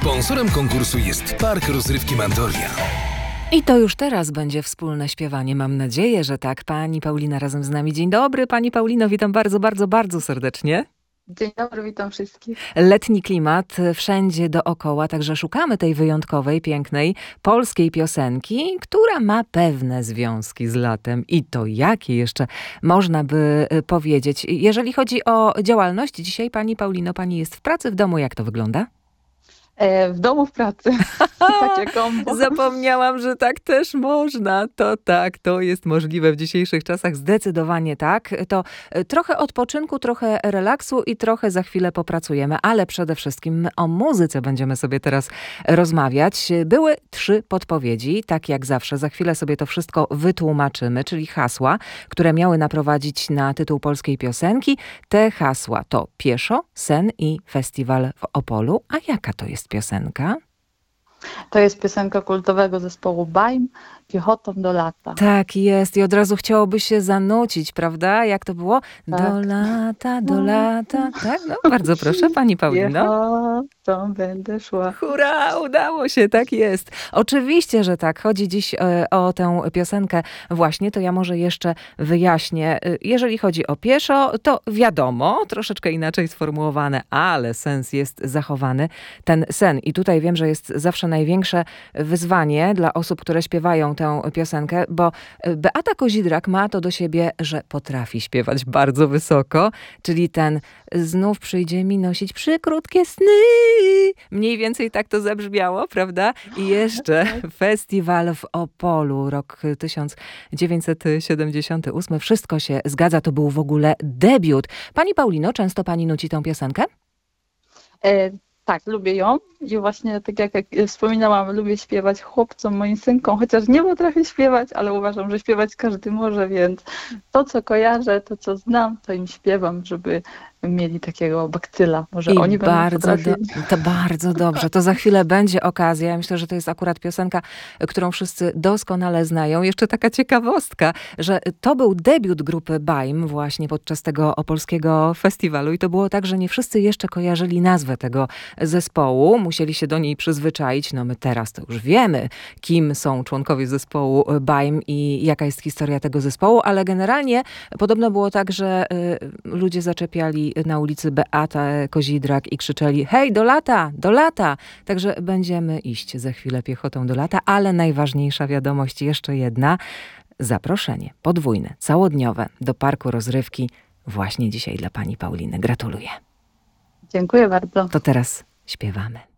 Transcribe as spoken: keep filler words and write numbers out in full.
Sponsorem konkursu jest Park Rozrywki Mandoria. I to już teraz będzie wspólne śpiewanie. Mam nadzieję, że tak. Pani Paulina razem z nami. Dzień dobry. Pani Paulino, witam bardzo, bardzo, bardzo serdecznie. Dzień dobry, witam wszystkich. Letni klimat wszędzie dookoła, także szukamy tej wyjątkowej, pięknej polskiej piosenki, która ma pewne związki z latem. I to jakie jeszcze można by powiedzieć. Jeżeli chodzi o działalność, dzisiaj pani Paulino, pani jest w pracy, w domu. Jak to wygląda? E, w domu, w pracy. Takie kombo. Zapomniałam, że tak też można. To tak, to jest możliwe w dzisiejszych czasach. Zdecydowanie tak. To trochę odpoczynku, trochę relaksu i trochę za chwilę popracujemy. Ale przede wszystkim o muzyce będziemy sobie teraz rozmawiać. Były trzy podpowiedzi, tak jak zawsze. Za chwilę sobie to wszystko wytłumaczymy, czyli hasła, które miały naprowadzić na tytuł polskiej piosenki. Te hasła to Pieszo, Sen i Festiwal w Opolu. A jaka to jest piosenka? To jest piosenka kultowego zespołu Baim, Piechotą do lata. Tak jest. I od razu chciałoby się zanucić, prawda? Jak to było? Tak. Do lata, do lata. Tak? No, bardzo proszę, pani Paulino. Piechotą będę szła. Hurra, udało się, tak jest. Oczywiście, że tak. Chodzi dziś e, o tę piosenkę właśnie, to ja może jeszcze wyjaśnię. E, Jeżeli chodzi o pieszo, to wiadomo, troszeczkę inaczej sformułowane, ale sens jest zachowany. Ten sen. I tutaj wiem, że jest zawsze największe wyzwanie dla osób, które śpiewają tę piosenkę, bo Beata Kozidrak ma to do siebie, że potrafi śpiewać bardzo wysoko, czyli ten znów przyjdzie mi nosić przykrótkie sny. Mniej więcej tak to zabrzmiało, prawda? I jeszcze Festiwal w Opolu, rok tysiąc dziewięćset siedemdziesiąty ósmy. Wszystko się zgadza, to był w ogóle debiut. Pani Paulino, często pani nuci tę piosenkę? E, tak, lubię ją i właśnie tak jak, jak wspominałam, lubię śpiewać chłopcom, moim synkom, chociaż nie potrafię śpiewać, ale uważam, że śpiewać każdy może, więc to, co kojarzę, to, co znam, to im śpiewam, żeby mieli takiego bakcyla. Może I oni bardzo będą do, to bardzo dobrze. To za chwilę będzie okazja. Ja myślę, że to jest akurat piosenka, którą wszyscy doskonale znają. Jeszcze taka ciekawostka, że to był debiut grupy Baim właśnie podczas tego opolskiego festiwalu i to było tak, że nie wszyscy jeszcze kojarzyli nazwę tego zespołu. Musieli się do niej przyzwyczaić. No my teraz to już wiemy, kim są członkowie zespołu Baim i jaka jest historia tego zespołu, ale generalnie podobno było tak, że y, ludzie zaczepiali na ulicy Beatę Kozidrak i krzyczeli: hej, do lata, do lata! Także będziemy iść za chwilę piechotą do lata, ale najważniejsza wiadomość jeszcze jedna. Zaproszenie podwójne, całodniowe do Parku Rozrywki właśnie dzisiaj dla pani Pauliny. Gratuluję. Dziękuję bardzo. To teraz śpiewamy.